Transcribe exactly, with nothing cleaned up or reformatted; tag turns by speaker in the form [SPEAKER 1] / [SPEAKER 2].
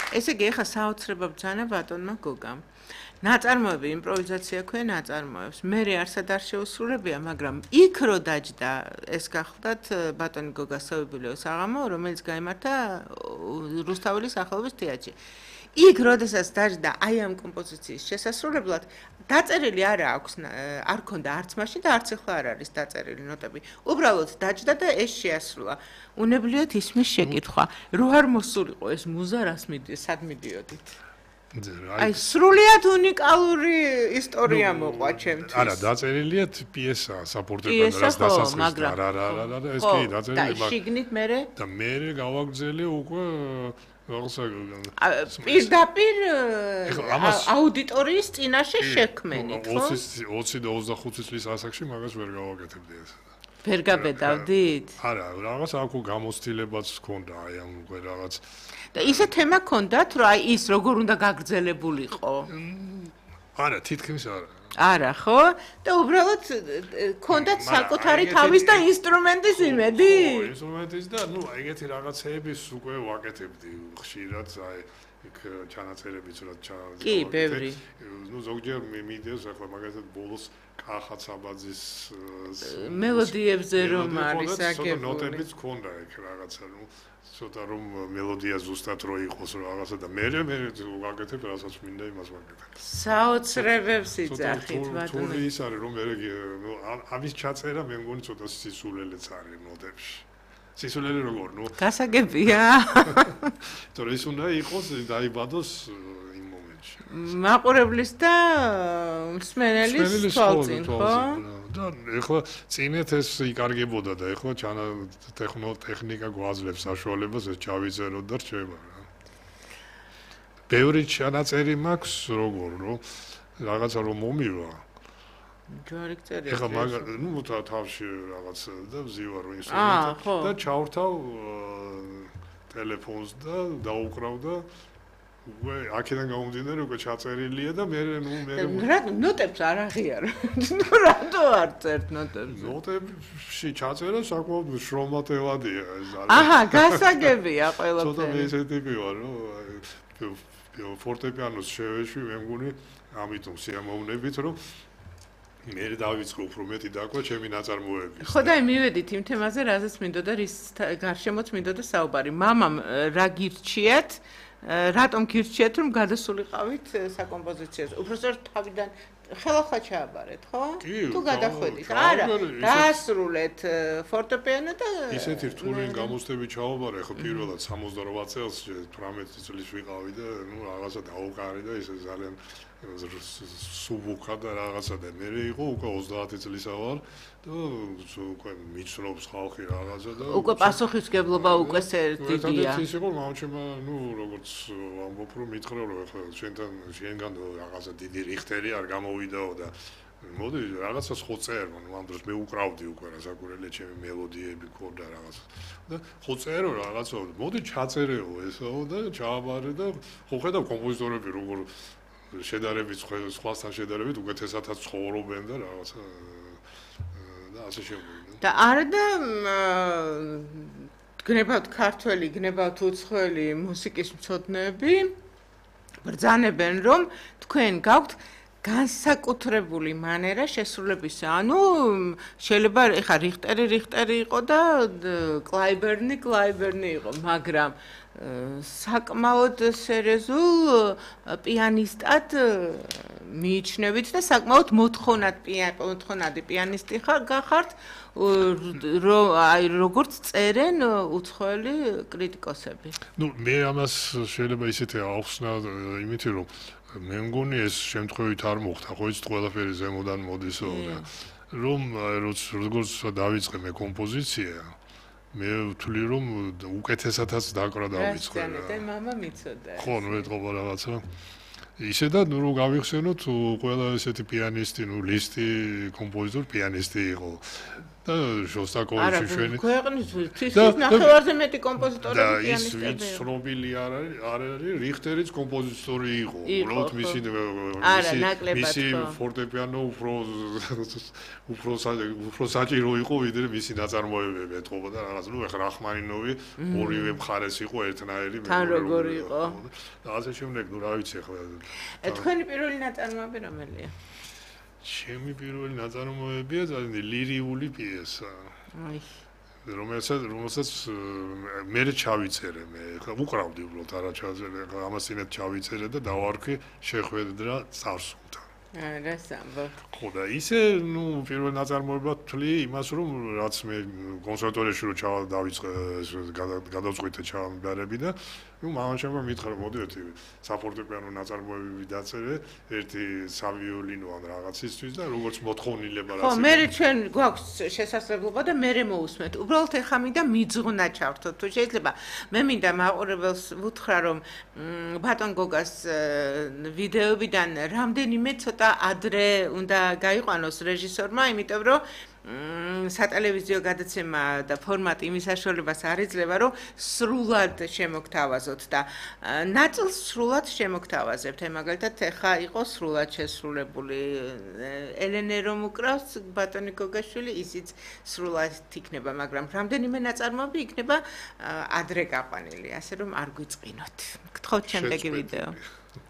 [SPEAKER 1] ესე იგი, ეხლა საოცრება ბრძანა ბატონმა გოგამ. ნაწარმოები იმპროვიზაცია ქვია ნაწარმოებს. მე არსად არ შეუსრულებია, მაგრამ იქ რო დაჯდა ეს გახლდათ ბატონი გოგა სოიბილიოს აღამო, რომელიც გაიმართა რუსთაველის სახელობის თეატრში. იქ როდესაც დაჯდა აი ამ კომპოზიციის შესასრულებლად, დაწერილი არ აქვს, არ ქონდა არც მაშინ და არც ახლა არ არის დაწერილი ნოტები. უბრალოდ დაჯდა და ეს შეასრულა. უნებლიეთ ისმის შეკითხვა, რო არ მოსულიყო ეს მუზა, რას მიდიო, სად მიდიოდით? აი სრულიად უნიკალური ისტორია მოყვა ჩემთვის.
[SPEAKER 2] არა, დაწერილია პიესა, საფორტეპიანო რას დასასრულს. არა, არა, არა, არა, ეს კი დაწერილი
[SPEAKER 1] მაგ. და შიგნით მერე?
[SPEAKER 2] და მერე გავაგრძელე უკვე რაღაცა
[SPEAKER 1] პირდაპირ აუდიტორიის წინაშე შექმენით, ხო?
[SPEAKER 2] ოცი და ოცდახუთი წლის ასაკში მაგას ვერ გავაკეთებდი ეს.
[SPEAKER 1] ვერ გაბედავდით?
[SPEAKER 2] არა, რაღაც აქ გამოცდილებაც ჰქონდა, აი ამ უკვე რაღაც
[SPEAKER 1] და ისე თემა ჰქონდათ, რომ აი ის როგორ უნდა გაგრძელებულიყო?
[SPEAKER 2] არა, თითქმის არა.
[SPEAKER 1] არა, ხო? და უბრალოდ ჰქონდათ საკუთარი თავის და ინსტრუმენტის იმედი?
[SPEAKER 2] ხო, ინსტრუმენტის და ნუ ეგეთი რაღაცეების უკვე ვაკეთებდი ხშირად, აი იქ ჩანაწერებიც რა ჩა.
[SPEAKER 1] კი, ბევრი.
[SPEAKER 2] ნუ ზოგჯერ მიდევს ახლა მაგალითად ბოლოს კახა საბაძის
[SPEAKER 1] მელოდიებზე რომ არის აგებული.
[SPEAKER 2] ნოტებიც ჰქონდა იქ რაღაცა, ნუ ცოტა რომ მელოდია ზუსტად რო იყოს რაღაცა და მე მე ვაკეთებ რასაც მინდა იმას ვაკეთებ.
[SPEAKER 1] საოცრებებს იძახით ბატონო.
[SPEAKER 2] თუ ის არის რომ მე ამის ჩაწერა მე მგონი ცოტა სისულელეც არის ნოტებში. სისულელე როგორ ნუ
[SPEAKER 1] გასაგებია.
[SPEAKER 2] თორე ის უნდა იყოს დაიბადოს იმ მომენტში.
[SPEAKER 1] მაყურებლის და მსმენელის თვალწინ, ხო?
[SPEAKER 2] და ეხლა წინეთ ეს იკარგებოდა და ეხლა ჩანა ტექნო ტექნიკა გვაძლევს საშუალებას ეს ჩავიწეროთ და რჩება რა. ბევრი ჩანაწერი მაქვს როგორ რომ რაღაცა რომ მომივა.
[SPEAKER 1] ჯვარი წერია.
[SPEAKER 2] ეხლა მაგ ნუ თავში რაღაც და ვზივარ რომ ინსტრუმენტი და ჩავრთავ ტელეფონს და დაუკრავ და უკვე აქედან გამომდინარე უკვე ჩაწერილია და მე ნუ მე
[SPEAKER 1] რა ნოტებს არ აღიარო. ნუ რატო არ წერთ ნოტებს?
[SPEAKER 2] ნოტებში ჩაწერა საკმაოდ შრომატევადია ეს არის.
[SPEAKER 1] აჰა, გასაგებია ყველაფერი.
[SPEAKER 2] ცოტა მე ესე ტიპი ვარ, რომ ფორტეპიანოს შევეშვი, მე მგონი ამიტომ სიამოვნებით, რომ მე დავიწყო უფრო მეტი დაკვა ჩემი ნაწარმოებების.
[SPEAKER 1] ხო და მივედით იმ თემაზე, რაზეც მინდოდა რის გარშემოც მინდოდა საუბარი. მამამ რა გირჩიათ? რატომ გირჩიათ რომ გადასულიყავით საკომპოზიციაზე? უბრალოდ თავიდან ხელახლა ჩააბარეთ, ხო? თუ გადახვედით? არა, დაასრულეთ ფორტეპიანო და
[SPEAKER 2] ისეთი რთული გამოცდები ჩააბარე, ხო პირველად სამოცდაროც წელს თვრამეტი წლის ვიყავი და ნუ რაღაცა დაუკარი და ისე ძალიან სუბუქა და რაღაცა და მე იყო უკვე ოცდაათი წლისა ვარ და უკვე მიცნობს ხალხი რაღაცა და
[SPEAKER 1] უკვე პასუხისგებლობა უკვე სერტიდია.
[SPEAKER 2] ეს იყო მამჩემა, ნუ როგორც ამბობ რომ მითხრა რომ ახლა შენთან შენგან რაღაცა დიდი რიხტერი არ გამოვიდაო და მოდი რაღაცას ხო წერო, ნუ ამ დროს მე უკრავდი უკვე რა საკურელია ჩემი მელოდიები ქონდა რაღაცა და ხო წერო რაღაცა, მოდი ჩაწერეო ესო და ჩააბარე და ხო ხედავ კომპოზიტორები როგორ შედარებით სხვასთან შედარებით უკეთესათაც ცხოვრობენ და რაღაცა და ასე შემოვიდა.
[SPEAKER 1] და არა და გნებავთ ქართველი, გნებავთ უცხოელი მუსიკის მცოდნეები ბრძანებენ რომ თქვენ გაქვთ განსაკუთრებული მანერა შესრულებისა. ანუ შეიძლება ეხა რიხტერი რიხტერი იყო და კლაიბერნი კლაიბერნი იყო, მაგრამ საკმაოდ სერიოზულ პიანისტად მიიჩნევით და საკმაოდ მოთხოვნად მოთხოვნადი პიანისტი გახართ, აი როგორც წერენ უცხოელი კრიტიკოსები.
[SPEAKER 2] ნუ მე ამას შეიძლება ისეთი ახსნა იმითი რომ მე მგონი ეს შემთხვევით არ მოხდა, ხო იცით ყველაფერი ზემოდან მოდისო და რომ როგორც დავიწყე მე კომპოზიცია მე ვთვლი რომ უკეთესათაც დაკვრა დავიწყე.
[SPEAKER 1] და მამა მიცოდა.
[SPEAKER 2] ხო, ნუ ეთყობა რაღაცა. ისე და ნუ რომ გავიხსენოთ ყველა ესეთი პიანისტი, ნუ ლისტი კომპოზიტორ პიანისტი იყო. და შოსტაკოვიჩი ჩვენი
[SPEAKER 1] ქვეყნის თითქმის ნახევარზე მეტი კომპოზიტორები
[SPEAKER 2] და ის ვინც ცნობილი არ არის არ არის რიხტერიც კომპოზიტორი იყო უბრალოდ მისი მისი ფორტეპიანო უფრო უფრო უფრო საჭირო იყო ვიდრე მისი ნაწარმოებები ეთყობა და რაღაც ნუ ეხლა რახმანინოვი ორივე მხარეს იყო ერთნაირი
[SPEAKER 1] თან როგორი იყო
[SPEAKER 2] და ასე შემდეგ ნუ რა ვიცი ეხლა
[SPEAKER 1] თქვენი პირველი ნაწარმოები რომელია
[SPEAKER 2] ჩემი პირველი ნაწარმოებია ძალიან ლირიული პიესა. აი. რომელსაც რომელსაც მე ჩავიწერე მე. ხა უყრავდი უბრალოდ არა ჩავიწერე, ამას წინათ ჩავიწერე და დავარქვი შეხვედრა წარსულთან.
[SPEAKER 1] არა სამბო.
[SPEAKER 2] ხო და ისე ნუ პირველ ნაწარმოებად თვლი იმას რომ რაც მე კონსერვატორიაში რო ჩავდავიწყე გადავწყვიტე ჩავამბარები და ნუ მამაჩემმა მითხრა რომ მოდი ერთი საფორტეპიანო ნაწარმოებები დაწერე ერთი სავიოლინო ან რაღაცისთვის და როგორც მოთხოვნილება რაც
[SPEAKER 1] ხო მე ჩვენ გვაქვს შესაძლებლობა და მე მოусმეთ უბრალოდ ეხა მინდა მიძღვნა ჩავთოთ თუ შეიძლება მე მინდა მაყურებელს ვუთხრა რომ ბატონ გოგას ვიდეოებიდან რამდენიმე ცოტა ადრე უნდა გაიყვანოს რეჟისორმა იმიტომ რომ სატელევიზიო გადაცემა და ფორმატი იმის საშუალებას არ იძლევა რომ სრულად შემოგთავაზოთ და ნაწილს სრულად შემოგთავაზებთ მაგალითად ეხა იყო სრულად შესრულებული ელენე რომ უკრავს ბატონი გოგაშვილი ისიც სრულად იქნება მაგრამ რამდენიმე ნაწარმოები იქნება ადრე გაყვანილი ასე რომ არ გვიწყინოთ გთხოვთ შემდეგი ვიდეო